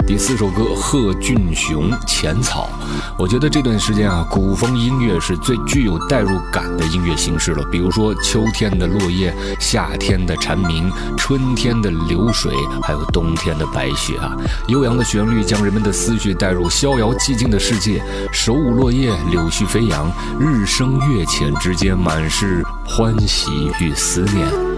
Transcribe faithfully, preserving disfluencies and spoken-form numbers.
第四首歌贺峻雄《浅草》，我觉得这段时间啊，古风音乐是最具有代入感的音乐形式了。比如说秋天的落叶，夏天的蝉鸣，春天的流水，还有冬天的白雪啊。悠扬的旋律将人们的思绪带入逍遥寂静的世界，手舞落叶，柳絮飞扬，日升月浅之间满是欢喜与思念。